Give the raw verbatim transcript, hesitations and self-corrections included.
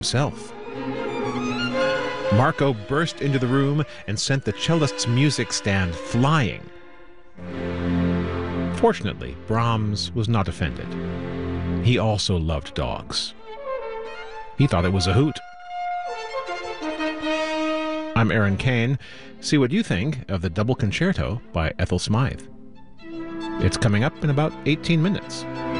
himself. Marco burst into the room and sent the cellist's music stand flying. Fortunately, Brahms was not offended. He also loved dogs. He thought it was a hoot. I'm Aaron Kane. See what you think of the Double Concerto by Ethel Smythe. It's coming up in about eighteen minutes.